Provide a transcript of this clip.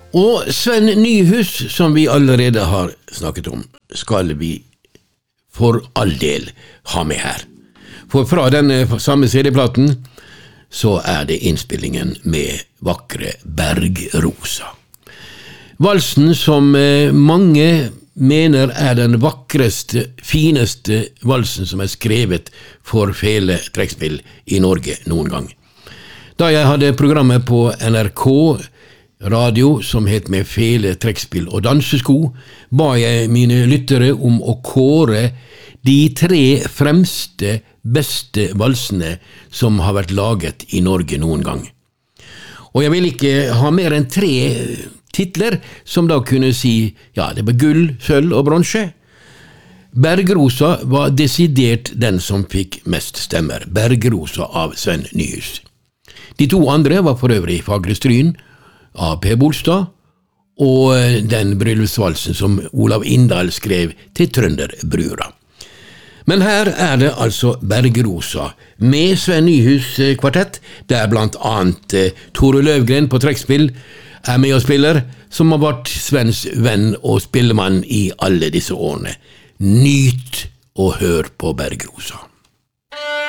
Og Sven Nyhus, som vi allerede har snakket om, skal vi for all del ha med her. For fra denne samme CD-platen så det innspillingen med vakre Bergrosa. Valsen som mange mener den vakreste, fineste valsen som skrevet for fele trekkspill i Norge noen gang. Da jeg hadde programmet på NRK radio som het Med fele trekkspill og dansesko, ba jeg mine lyttere om å kåre de 3 fremste, beste valsene som har vært laget i Norge noen gang. Og jeg vil ikke ha mer enn 3 titler som da kunne si, ja, det var gull, sølv og bronse. Bergrosa var desidert den som fikk mest stemmer. Bergrosa av Sven Nyhus. De 2 andre var for øvrig Fagre Stryn av P. Bolstad, og den bryllupsvalsen som Olav Indahl skrev til Trønderbrura. Men her det altså Bergrosa med Sven Nyhus kvartett, der blant annet Tore Løvgren på trekkspill med og spiller, som har vært Svens venn og spillemann i alle disse årene. Nyt og hør på Bergrosa.